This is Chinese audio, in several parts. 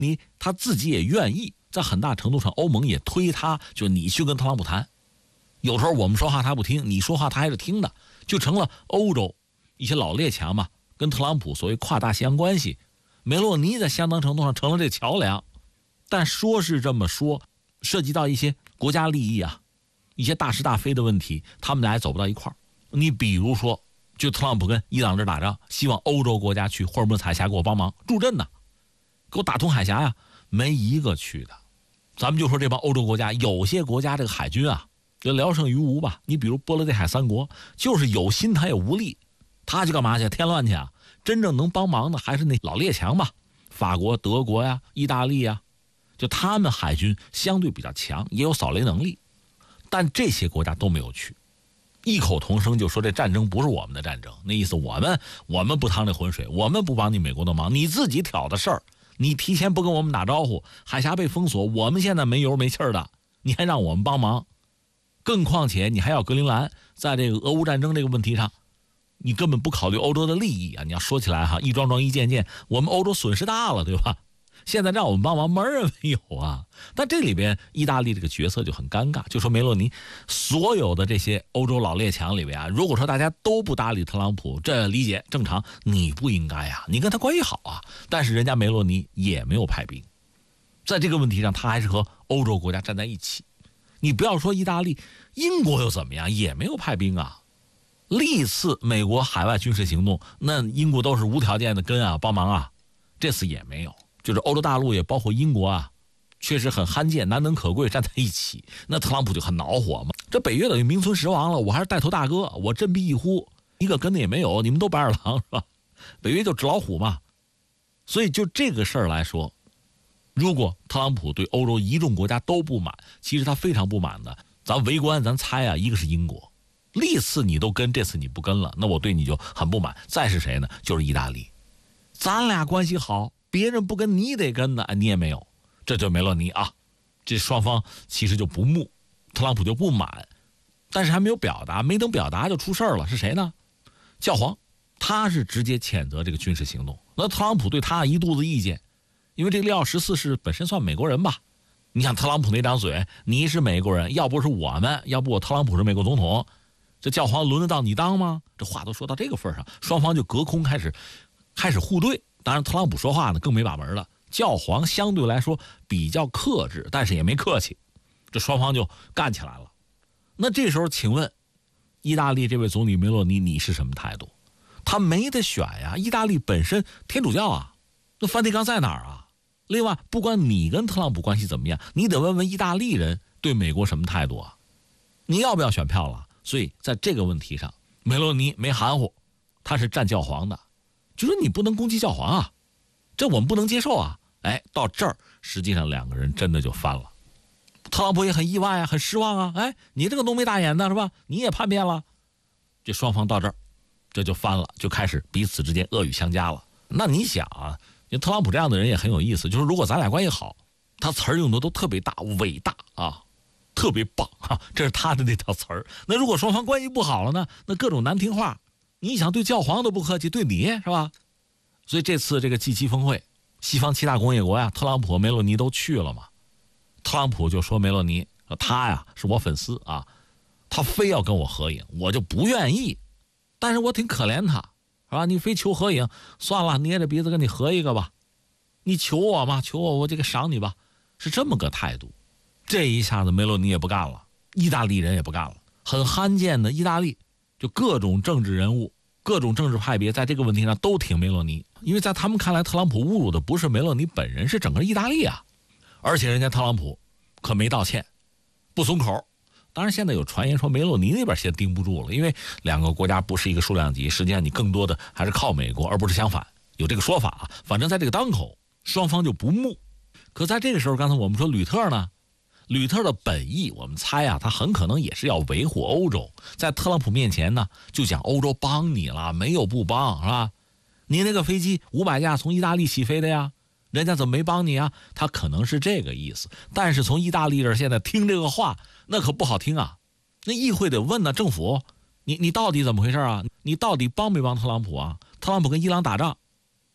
他自己也愿意，在很大程度上欧盟也推他，就你去跟特朗普谈。有时候我们说话他不听，你说话他还是听的，就成了欧洲一些老列强嘛，跟特朗普所谓跨大西洋关系，梅洛尼在相当程度上成了这桥梁。但说是这么说，涉及到一些国家利益啊，一些大是大非的问题，他们俩也走不到一块儿。你比如说，就特朗普跟伊朗这打仗，希望欧洲国家去霍尔木兹海峡给我帮忙助阵呢，给我打通海峡呀，没一个去的。咱们就说这帮欧洲国家，有些国家这个海军啊，就聊胜于无吧。你比如波罗的海三国，就是有心他也无力，他去干嘛去？添乱去啊！真正能帮忙的还是那老列强吧，法国、德国呀、意大利呀，就他们海军相对比较强，也有扫雷能力，但这些国家都没有去，异口同声就说这战争不是我们的战争，那意思我们不趟这浑水，我们不帮你美国的忙，你自己挑的事儿，你提前不跟我们打招呼，海峡被封锁，我们现在没油没气儿的，你还让我们帮忙，更况且你还要格陵兰，在这个俄乌战争这个问题上，你根本不考虑欧洲的利益啊！你要说起来哈，一桩桩一件件，我们欧洲损失大了，对吧？现在让我们帮忙，门儿也没有啊！但这里边意大利这个角色就很尴尬，就说梅洛尼所有的这些欧洲老列强里边啊，如果说大家都不搭理特朗普，这理解正常，你不应该啊，你跟他关系好啊。但是人家梅洛尼也没有派兵，在这个问题上，他还是和欧洲国家站在一起。你不要说意大利，英国又怎么样，也没有派兵啊。历次美国海外军事行动，那英国都是无条件的跟啊帮忙啊，这次也没有。就是欧洲大陆也包括英国啊，确实很罕见，难能可贵站在一起。那特朗普就很恼火嘛，这北约等于名存实亡了，我还是带头大哥，我振臂一呼，一个跟的也没有，你们都白眼狼是吧？北约就纸老虎嘛。所以就这个事儿来说，如果特朗普对欧洲一众国家都不满，其实他非常不满的，咱围观咱猜啊，一个是英国，历次你都跟，这次你不跟了，那我对你就很不满。再是谁呢？就是意大利，咱俩关系好，别人不跟你得跟呢，你也没有，这就梅洛尼啊。这双方其实就不睦，特朗普就不满，但是还没有表达，没等表达就出事了。是谁呢？教皇，他是直接谴责这个军事行动。那特朗普对他一肚子意见，因为这个利奥14世本身算美国人吧。你想特朗普那张嘴，你是美国人，要不是我们，要不我特朗普是美国总统，这教皇轮得到你当吗？这话都说到这个份上，双方就隔空开始互对。当然特朗普说话呢更没把门了，教皇相对来说比较克制，但是也没客气，这双方就干起来了。那这时候请问意大利这位总理梅洛尼，你是什么态度？他没得选呀，意大利本身天主教啊，那梵蒂冈在哪儿啊？另外不管你跟特朗普关系怎么样，你得问问意大利人对美国什么态度啊？你要不要选票了？所以在这个问题上梅洛尼没含糊，他是站教皇的，就说你不能攻击教皇啊，这我们不能接受啊。哎，到这儿实际上两个人真的就翻了。特朗普也很意外啊，很失望啊，哎，你这个浓眉大眼的是吧，你也叛变了。这双方到这儿这就翻了，就开始彼此之间恶语相加了。那你想啊，特朗普这样的人也很有意思，就是如果咱俩关系好，他词儿用的都特别大，伟大啊，特别棒啊，这是他的那套词儿。那如果双方关系不好了呢，那各种难听话，你想对教皇都不客气，对你是吧？所以这次这个 G7 峰会，西方7大工业国呀，特朗普和梅洛尼都去了嘛。特朗普就说梅洛尼，他呀是我粉丝啊，他非要跟我合影，我就不愿意，但是我挺可怜他，是吧？你非求合影，算了，捏着鼻子跟你合一个吧，你求我嘛，求我就给赏你吧，是这么个态度。这一下子梅洛尼也不干了，意大利人也不干了，很罕见的，意大利就各种政治人物、各种政治派别在这个问题上都挺梅洛尼，因为在他们看来，特朗普侮辱的不是梅洛尼本人，是整个意大利啊。而且人家特朗普可没道歉，不松口。当然现在有传言说梅洛尼那边现在盯不住了，因为两个国家不是一个数量级，实际上你更多的还是靠美国，而不是相反，有这个说法啊。反正在这个当口，双方就不睦。可在这个时候，刚才我们说吕特呢，吕特的本意我们猜啊，他很可能也是要维护欧洲，在特朗普面前呢就讲欧洲帮你了，没有不帮，是吧？你那个飞机500架从意大利起飞的呀，人家怎么没帮你啊？他可能是这个意思。但是从意大利这现在听这个话，那可不好听啊。那议会得问呢，政府你到底怎么回事啊？你到底帮没帮特朗普啊？特朗普跟伊朗打仗，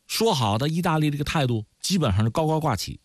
说好的意大利这个态度基本上是高高挂起，